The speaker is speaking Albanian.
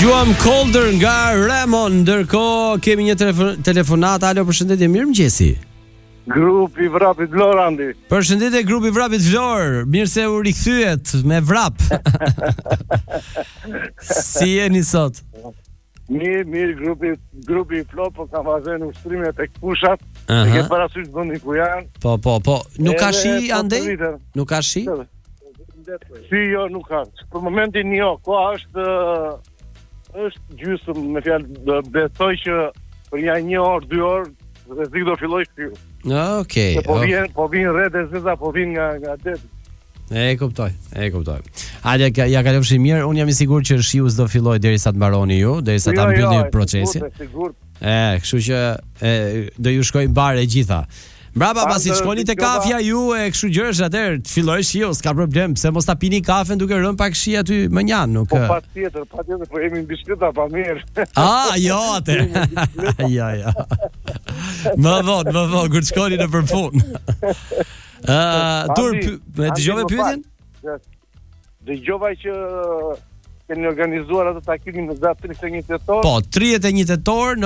Dëgjuam Colder nga Ramon. Ndërkohë kemi një telefonat. Alo, përshëndetje, mirëmëngjesi. Grupi Vrapit Vlor, Andi. Përshëndetje grupi Vrapit Vlor. Mirë se u rikthyet me vrap. Si jeni sot? Mirë, grupi Flop, po kam vazhduar ushtrimet tek pushat. E ke parasysh vendin ku janë? Po. Nuk ka shi andej? Nuk ka shi? Si, jo, nuk ka. Për momentin jo, koha është gjysmë, me fjalë, besoj që për janë 1 orë, 2 orë rrezik do filloj kthyu. Okej. Po vin rreth e zeza, po vin nga det. E kuptoj. Hajde, ja kalofshi mirë. Unë jam i sigurt që shiu s'do filloj derisa të mbaroni ju, derisa ta mbyllni procesin. Sigurt. Kështu që do ju shkojnë bare gjitha. Brapa, pasi shkoni te kafja ju e kështu gjësh, atëherë të filloj shiu, s'ka problem. Pse mos ta pini kafen duke rënë pak shi aty më njan, nuk. Po patjetër, po jemi në bisikleta pa mirë. Jo atë. Ja. Më vonë, kur shkoni në përfund. Dëgjova pyetjen? Dëgjova që keni organizuar atë takimin në datë 31 tetor. Po, 31 tetor.